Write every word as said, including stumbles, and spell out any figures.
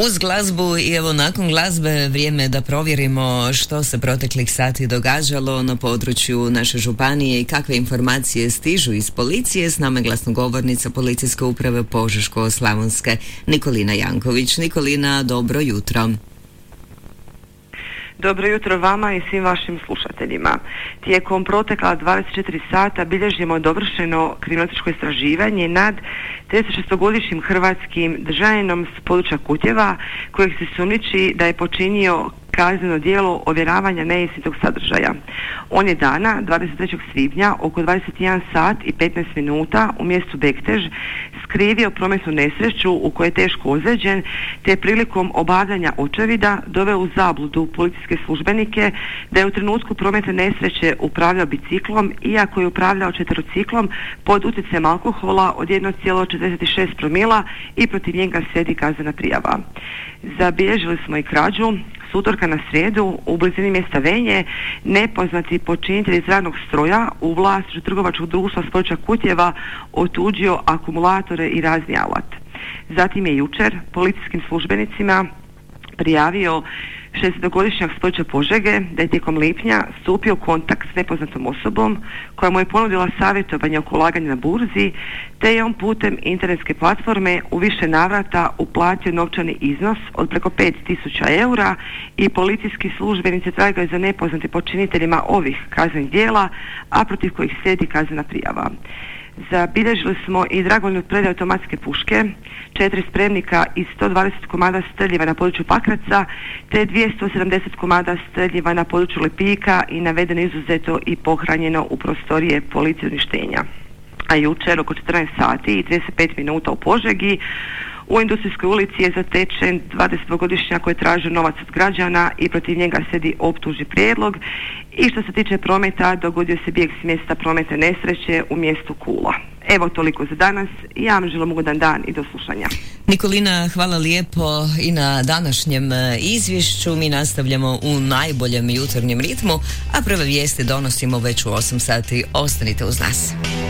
Uz glazbu i evo nakon glazbe vrijeme je da provjerimo što se proteklih sati događalo na području naše županije i kakve informacije stižu iz policije. S nama je glasnogovornica Policijske uprave Požeško-slavonske Nikolina Janković. Nikolina, dobro jutro. Dobro jutro vama i svim vašim slušateljima. Tijekom protekla dvadeset četiri sata bilježimo dovršeno kriminalističko istraživanje nad tridesetšestogodišnjim hrvatskim državljaninom s područja Kutjeva kojeg se sumnjiči da je počinio kazneno djelo ovjeravanja neistinitog sadržaja. On je dana dvadeset trećeg svibnja oko dvadeset jedan sat i petnaest minuta u mjestu Bektež skrivio prometnu nesreću u kojoj je teško ozlijeđen, te prilikom obavljanja očevida doveo u zabludu policijske službenike da je u trenutku prometne nesreće upravljao biciklom, iako je upravljao četverociklom pod utjecajem alkohola od jedan zarez četrdeset šest promila i protiv njega slijedi kaznena prijava. Zabilježili smo i krađu. S utorka na srijedu u blizini mjesta Venje nepoznati počinitelj iz radnog stroja u vlasništvu trgovačkog društva s područja Kutjeva otuđio akumulatore i razni alat. Zatim je jučer policijskim službenicima prijavio šestnaestogodišnjak s područja Požege da je tijekom lipnja stupio u kontakt s nepoznatom osobom koja mu je ponudila savjetovanje oko ulaganja na burzi, te je on putem internetske platforme u više navrata uplatio novčani iznos od preko pet tisuća eura i policijski službenici tragaju za nepoznatim počiniteljima ovih kaznenih djela, a protiv kojih slijedi kaznena prijava. Zabilježili smo i dragovoljnu predaju automatske puške, četiri spremnika i sto dvadeset komada streljiva na području Pakraca, te dvjesto sedamdeset komada streljiva na području Lipika i navedeno izuzeto i pohranjeno u prostorije policije uništenja. A jučer oko četrnaest sati i trideset pet minuta u Požegi u Industrijskoj ulici je zatečen dvadesetogodišnjak koji je tražio novac od građana i protiv njega slijedi optužni prijedlog. I što se tiče prometa, dogodio se bijeg s mjesta prometne nesreće u mjestu Kula. Evo toliko za danas i ja vam želim ugodan dan i do slušanja. Nikolina, hvala lijepo i na današnjem izvješću. Mi nastavljamo u najboljem jutarnjem ritmu, a prve vijesti donosimo već u osam sati. Ostanite uz nas.